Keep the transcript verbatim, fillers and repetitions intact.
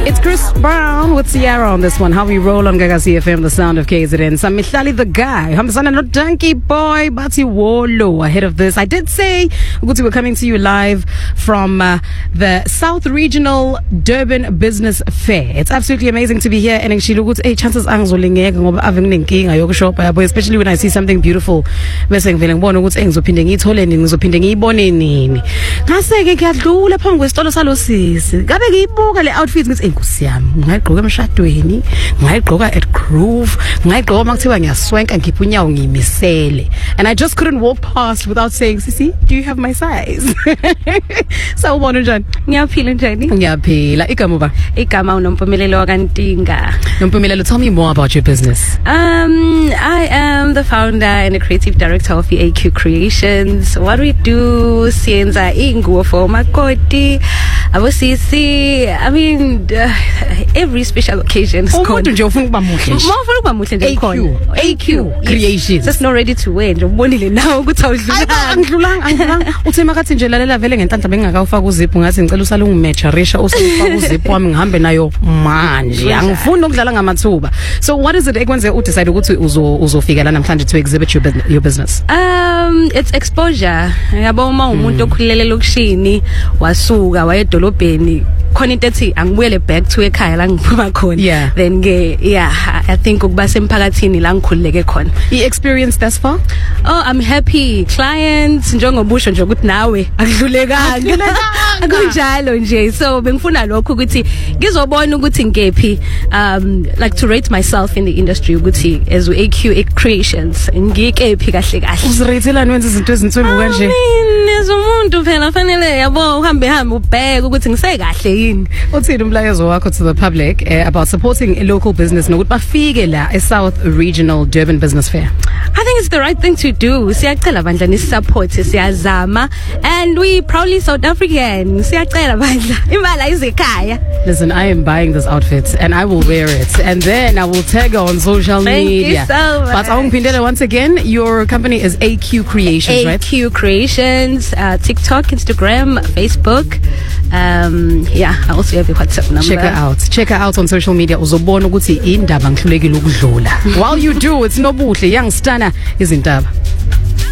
It's Chris Brown with Sierra on this one. How we roll on Gagasi F M, the sound of K Z N. Samihlali the guy. Hamzana no donkey boy, Bati Wolo. Ahead of this, I did say we're coming to you live from uh, the South Regional Durban Business Fair. It's absolutely amazing to be here. And hey, chances especially when I see something beautiful. Bese ngivele ngibona ukuthi engizophinde ngithole nini, ngizophinde ngiyibone nini. Ngase ke ngiyadlula phambi kwesitolo salosisi. Ngabe ngiyibuka le outfits ngithi enkosi yami, ngayigqoka emshadweni, ngayigqoka at Groove, ngayigqoka makuthiwa ngiyaswenka ngiphuma unyawo ngimisele. And I just couldn't walk past without saying, "Sisi, do you have my size?" So ubona njani? Ngiyaphila njani? Ngiyaphila. Igama ba? Igama uNompumelelo wakantinga. Nompumelelo, tell me more about your business. Um, I am the founder and the creative director of the A Q Creations. What we do, sienza ingubo for makoti, abosisi. I mean, uh, every special occasion is called. A Q A Q Creations. Just not ready to wear. Ubonile now ukuthi awudlulanga. Angidlulanga, angidlulanga. Uthi makathi nje lalela vele ngenhlanhla bengingakawufaka uzipho ngathi ngicela usale ungimatcharisha usifaka uzipho wami ngihambe nayo manje. Angifuni ukudlala ngamathuba. So what is it ekwenze u decide ukuthi uzo uzofika la namhlanje to exhibit your, your business? Um, it's exposure. Yabo uma umuntu okhulele lokushini wasuka wayedolobheni khona into ethi angibuyele back to ekhaya la ngiphuma khona. Yeah. Then ke yeah, I think ukuba semphakathini la ngikhululeke khona. The experience thus far? Oh, I'm happy. Clients njengobusho nje ukuthi nawe akudlulekanga. Akunjalo nje. So bengifuna lokho ukuthi ngizobona ukuthi ngephi, um like to rate myself in the industry ukuthi as A Q Creations ngikephi kahle kahle. Uziratelani wenza izinto ezintswembu kanje? Umuntu phela fanele yabo uhambe hambe ubheke ukuthi ngisekahle yini. Uthini umlayezo wakho to the public uh, about supporting a local business nokuthi bafike la e South Regional Durban Business Fair? I think it's the right thing to do. Siyacela bandla ni support, siyazama, and we proudly South African. Siyacela bandla imali ayizekhaya. Listen, I am buying this outfit and I will wear it and then I will tag her on social Thank media. Thank you so much. But Awungphindela, once again, your company is A Q Creations, right? A Q Creations, uh, TikTok, Instagram, Facebook. Um, yeah, I also have a WhatsApp number. Check her out. Check her out on social media. Uzobona ukuthi indaba ngihlulekile ukudlula. While you do, it's nobuhle young stunner izindaba.